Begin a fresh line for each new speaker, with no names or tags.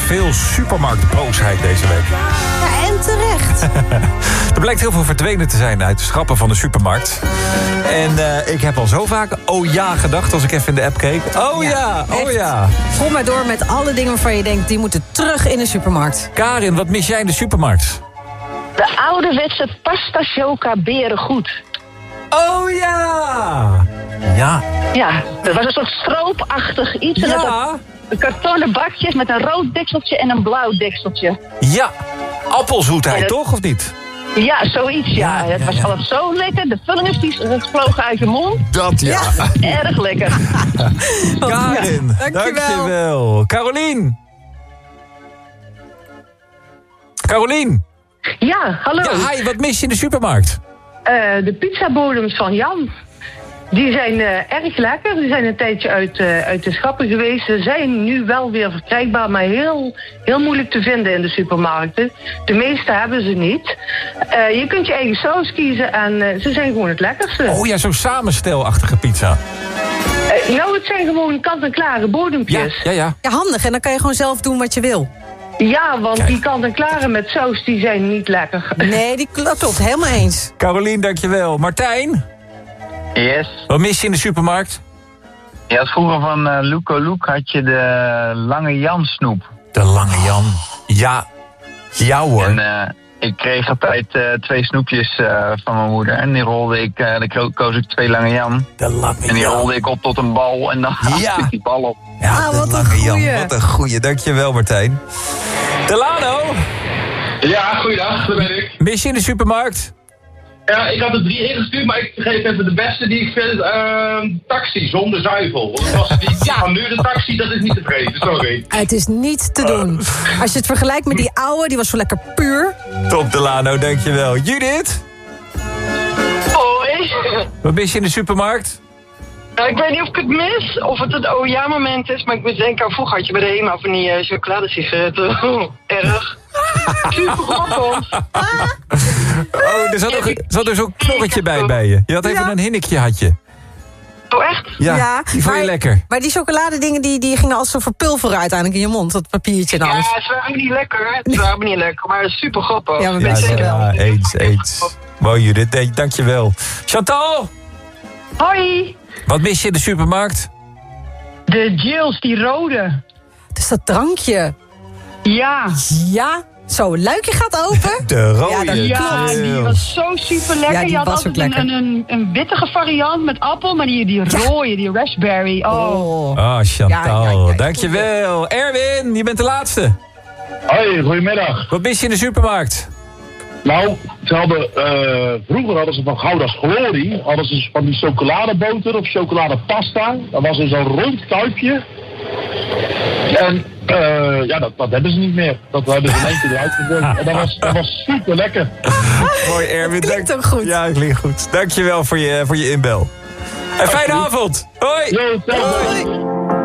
veel supermarktboosheid deze week.
Ja, en terecht.
Er blijkt heel veel verdwenen te zijn uit de schappen van de supermarkt. En ik heb al zo vaak oh ja gedacht als ik even in de app keek. Oh ja, oh
echt.
ja.
Kom maar door met alle dingen waarvan je denkt... die moeten terug in de supermarkt.
Karin, wat mis jij in de supermarkt?
De ouderwetse pasta choca berengoed.
Oh ja! Ja.
Ja, dat was een soort stroopachtig iets. En dat
Ja.
een kartonnen bakjes met een rood dekseltje en een blauw dekseltje.
Ja. Appelzoetheid,
Ja, dat-
toch? Of niet?
Ja, zoiets, ja. Het was altijd zo lekker. De vulling die vlogen uit je mond.
Dat ja.
Erg lekker.
Karin,
Ja,
dankjewel. Carolien. Carolien.
Ja, hallo.
Ja, hi, wat mis je in de supermarkt?
De pizzabodems van Jan. Die zijn erg lekker. Die zijn een tijdje uit de schappen geweest. Ze zijn nu wel weer verkrijgbaar, maar heel moeilijk te vinden in de supermarkten. De meeste hebben ze niet. Je kunt je eigen saus kiezen en ze zijn gewoon het lekkerste.
Oh ja, zo'n samenstelachtige pizza.
Nou, het zijn gewoon kant-en-klare
Ja,
bodempjes.
ja, ja.
Ja, handig. En dan kan je gewoon zelf doen wat je wil.
Ja, want
Kijk.
die kant-en-klare met saus, die zijn niet lekker.
Nee, dat klopt. Helemaal eens.
Carolien, dankjewel. Martijn,
Yes.
wat mis je in de supermarkt?
Je had vroeger van Luco Loek had je de Lange Jan snoep.
De Lange Jan. Ja. Ja hoor.
En ik kreeg altijd 2 snoepjes van mijn moeder. En die rolde ik, dan koos ik 2 Lange Jan.
De Lange
En die
Jan.
rolde ik op tot een bal en dan
Ja.
haalde ik die bal op.
Ja,
Ah,
de
wat een
Lange
goeie.
Jan. Wat een goeie. Dankjewel, Martijn. Delano,
Ja, goeiedag, daar ben ik.
mis je in de supermarkt?
Ja, ik had er 3 ingestuurd, maar ik geef even de beste die ik vind. Taxi, zonder zuivel. Want zoals die van nu de taxi, dat is niet tevreden, sorry.
Het is niet te doen. Als je het vergelijkt met die oude, die was zo lekker puur.
Top, Delano, dankjewel. Judith,
Hoi.
wat mis je in de supermarkt?
Ik weet niet of ik het mis, of het oh ja moment is, maar ik moet denken aan vroeger had je bij de HEMA van die chocoladesigaretten. Erg. Super grappig.
Oh, er zat dus ook knorretje bij je. Je had even
Ja.
een hinnikje, had je.
Oh echt?
Ja, die vond je lekker.
Maar die chocoladedingen die gingen als zo verpulveren uiteindelijk in je mond. Dat papiertje en alles.
Ja, ze waren niet lekker. Ze waren niet lekker, maar super grappig.
Ja, maar
Ja,
zeker wel.
ja, eens. Mooi Judith, dankjewel. Chantal,
Hoi.
wat mis je in de supermarkt?
De Jills, die rode.
Dus dat drankje.
Ja.
Ja, zo, luikje gaat open.
De rode.
Ja, dat
Ja,
klopt.
die was zo super lekker.
Ja, die
je had
was
altijd
ook lekker.
een wittige variant met appel, maar die rode, die raspberry. Oh.
Ah, Chantal,
Ja, ja, ja.
dankjewel. Erwin, je bent de laatste.
Hoi, goedemiddag.
Wat mis je in de supermarkt?
Nou, ze hadden, vroeger hadden ze van Gouda's Glory, hadden ze van die chocoladeboter of chocoladepasta. Dat was in zo'n rond kuipje. En ja, dat hebben ze niet meer. Dat hebben ze in één keer eruit gegooid. En dat was super lekker.
Mooi Erwin.
klinkt ook goed.
Ja, het klinkt goed. Dankjewel voor je inbel. En fijne avond. Hoi.
Yo, hetzelfde.
Hoi.